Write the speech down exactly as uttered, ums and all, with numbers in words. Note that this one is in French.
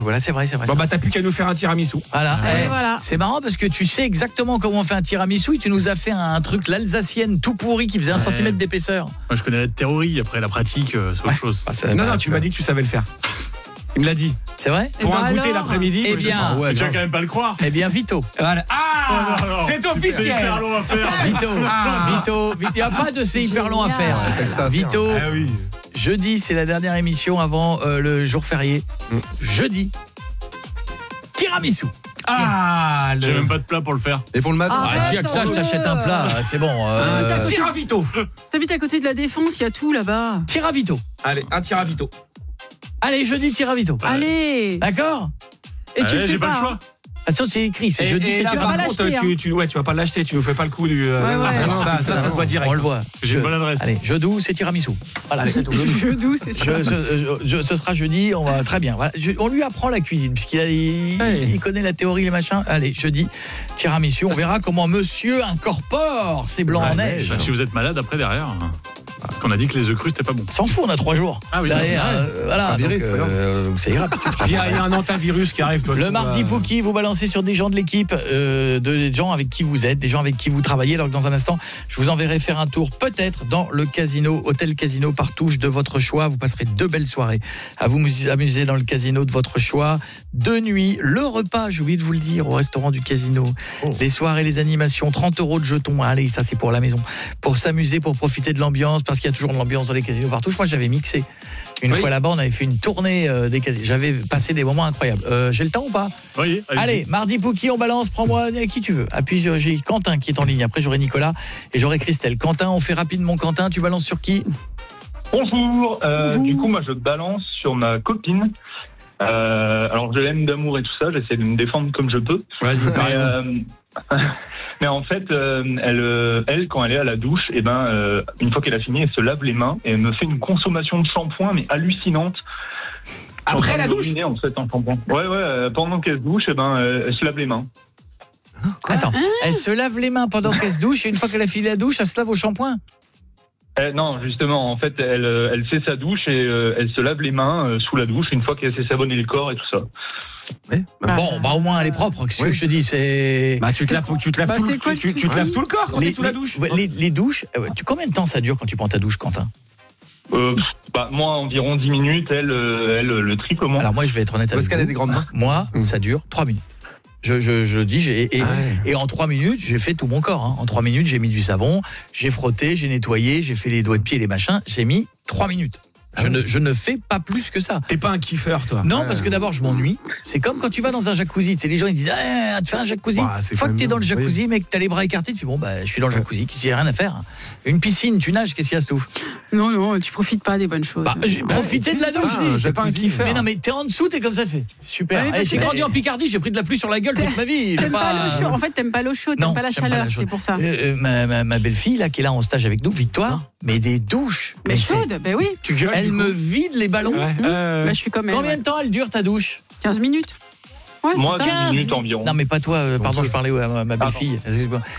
Voilà, c'est vrai, c'est vrai. Bon bah t'as plus qu'à nous faire un tiramisu. Voilà. Ouais, Eh, voilà. C'est marrant parce que tu sais exactement comment on fait un tiramisu et tu nous as fait un truc l'alsacienne tout pourri qui faisait un Ouais. centimètre d'épaisseur. Moi, je connais la théorie, après la pratique, euh, c'est autre chose. Ah, ça- Non bah, non, tu m'as dit que tu savais le faire. Il me l'a dit. C'est vrai? Eh Pour ben un goûter alors. l'après-midi. Eh moi, je bien. sais pas. Ouais, tu vas grave. quand même pas le croire. Eh bien, Vito. Voilà. Ah, Oh, non, non, c'est C'est officiel. hyper long à faire. Vito, Ah. Vito, Vito, il n'y a pas de c'est hyper long à faire. Ouais, t'as que ça à faire. Vito, Ah oui. jeudi, c'est la dernière émission avant euh, le jour férié. Jeudi, tiramisu. Ah, J'ai le même pas de plat pour le faire. Et pour le matin Ah, Ah, s'il y a que ça, je t'achète un plat, c'est bon. euh, Ah, tiravito. T'habites à côté de la Défense, il y a tout là-bas. Tiravito. Allez, un tiravito. Allez, jeudi, tiravito. Allez. D'accord? Et tu Ouais, le fais j'ai pas le pas. choix. Attention, c'est écrit, c'est Et, jeudi, et c'est là, tu vas par pas tiravito. contre, l'acheter, tu, hein. tu, ouais, tu vas pas l'acheter, tu nous fais pas le coup du. euh, Ouais, ouais. ah, Non, ça, tu ça, fais ça se voit un- direct. On le voit. J'ai Je- une bonne adresse. Allez, jeudi, c'est tiramisu. Voilà, c'est tout. Je doux, c'est ça. Je- je- je- ce sera jeudi, on va très bien. Voilà, je- on lui apprend la cuisine puisqu'il a- il, Ouais. il connaît la théorie, les machins. Allez, jeudi, tiramisu. On verra comment monsieur incorpore ses blancs en neige. Bah, si vous êtes malade après derrière, hein. Qu'on a dit que les œufs crus c'était pas bon. S'en fout, on a trois jours. Ah oui, Derrière, ça, ouais. euh, voilà, sera viré, donc, c'est pas grave. euh, ça ira. Tu te Il y, a, il y a un antivirus qui arrive. toi, Le sur, mardi euh, Pookie, vous balancez sur des gens de l'équipe, euh, de- des gens avec qui vous êtes, des gens avec qui vous travaillez. Alors que dans un instant, je vous enverrai faire un tour peut-être dans le casino, hôtel casino Partouche de votre choix. Vous passerez deux belles soirées à vous mus- amuser dans le casino de votre choix. Deux nuits, le repas, j'ai oublié de vous le dire, au restaurant du casino. Oh. Les soirées, les animations, trente euros de jetons. Allez, ça c'est pour la maison. Pour s'amuser, pour profiter de l'ambiance, parce qu'il y a toujours de l'ambiance dans les casinos Partouche. Moi j'avais mixé. Une Oui. fois là-bas, on avait fait une tournée euh, des casinos. J'avais passé des moments incroyables. Euh, j'ai le temps ou pas? Voyez, Allez, mardi Pookie, on balance, prends-moi qui tu veux. Appuie, sur- j'ai Quentin qui est en ligne. Après, j'aurai Nicolas et j'aurai Christelle. Quentin, on fait rapidement Quentin. Tu balances sur qui? Bonjour, euh, Bonjour. du coup moi je balance sur ma copine. Euh, alors je l'aime d'amour et tout ça, j'essaie de me défendre comme je peux. Vas-y, Mais, pareil. euh, mais en fait, euh, elle, euh, elle quand elle est à la douche, et ben euh, une fois qu'elle a fini, elle se lave les mains et elle me fait une consommation de shampoing mais hallucinante. Après En train la de douche. dominer, en fait, en shampoing. Ouais ouais, euh, pendant qu'elle se douche, et ben euh, elle se lave les mains. Attends, elle se lave les mains pendant qu'elle se douche et une fois qu'elle a filé la douche, elle se lave au shampoing. Euh, non, justement, en fait, elle, euh, elle fait sa douche et euh, elle se lave les mains euh, sous la douche une fois qu'elle s'est savonné le corps et tout ça. Ouais, bah, Bon, bah au moins elle est propre. Qu'est-ce que Oui. je te dis, c'est Bah tu te laves, faut que tu te laves Bah, tout, c'est le, quoi le tu, tu- tu te souci laves tout le corps quand les, t'es sous la les- douche. ouais, les, les douches. euh, tu, combien de temps ça dure quand tu prends ta douche, Quentin? Euh, pff, bah, moi, environ dix minutes, elle, euh, elle le triple moins. Alors moi, je vais être honnête Parce avec qu'elle a vous. des grandes mains. Moi, Mm. ça dure trois minutes. Je, je, je dis, j'ai, et, Ah ouais. et en trois minutes, j'ai fait tout mon corps. Hein. En trois minutes, j'ai mis du savon, j'ai frotté, j'ai nettoyé, j'ai fait les doigts de pied, les machins. J'ai mis trois minutes. Je, Ah ne, oui. je ne fais pas plus que ça. T'es pas un kiffeur, toi. Non, Ouais. parce que d'abord, je m'ennuie. C'est comme quand tu vas dans un jacuzzi. Tu sais, les gens, ils disent ah, tu fais un jacuzzi. Bah, c'est Une fois quand que tu es même dans le bien, jacuzzi, mec, tu as les bras écartés, tu fais bon, bah, je suis dans le Ouais. jacuzzi, qu'est-ce qu'il y a rien à faire. Une piscine, tu nages, qu'est-ce qu'il y a, Stouff? Non, non, tu profites pas des bonnes choses. Bah, j'ai profité de la c'est ça, douche. un c'est pas un jacuzzi. kiffeur. Mais non, mais t'es en dessous, t'es comme ça, fait. Super. Ouais, mais Allez, parce j'ai que- grandi en Picardie, j'ai pris de la pluie sur la gueule toute ma vie. J'ai T'aimes pas, l'eau chaude. En fait, t'aimes pas l'eau chaude, Non, t'aimes pas la j'aime pas chaleur, la chaude. c'est pour ça. Euh, euh, ma, ma, ma belle-fille, là, qui est là en stage avec nous, Victoire, mais des douches. Mais c'est- chaude, ben oui. Tu gueules. Elle du me coup. vide les ballons. Ouais, euh, Bah, je suis comme elle. Combien ouais. de temps elle dure ta douche? quinze minutes. Ouais, Moi, c'est ça. dix minutes environ. Non, mais pas toi, euh, pardon, toi. je parlais ouais, à ma, ma belle-fille. Excuse-moi.